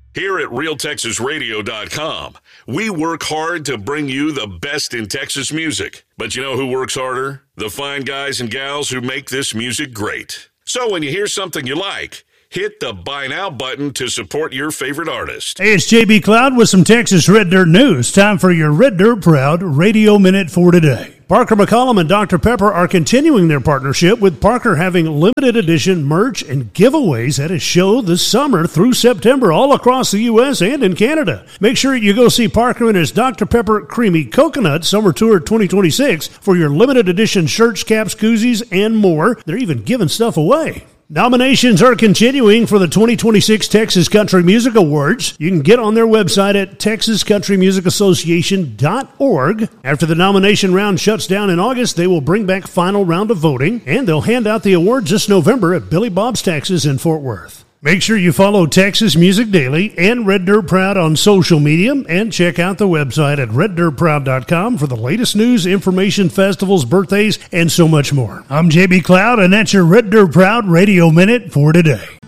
Here at RealTexasRadio.com, we work hard to bring you the best in Texas music. But you know who works harder? The fine guys and gals who make this music great. So when you hear something you like, hit the Buy Now button to support your favorite artist. Hey, it's JB Cloud with some Texas Red Dirt news. Time for your Red Dirt Proud Radio Minute for today. Parker McCollum and Dr. Pepper are continuing their partnership, with Parker having limited edition merch and giveaways at his show this summer through September all across the U.S. and in Canada. Make sure you go see Parker and his Dr. Pepper Creamy Coconut Summer Tour 2026 for your limited edition shirts, caps, koozies, and more. They're even giving stuff away. Nominations are continuing for the 2026 Texas Country Music Awards. You can get on their website at texascountrymusicassociation.org. After the nomination round shuts down in August, they will bring back final round of voting, and they'll hand out the awards this November at Billy Bob's Texas in Fort Worth. Make sure you follow Texas Music Daily and Red Dirt Proud on social media, and check out the website at reddirtproud.com for the latest news, information, festivals, birthdays, and so much more. I'm JB Cloud, and that's your Red Dirt Proud Radio Minute for today.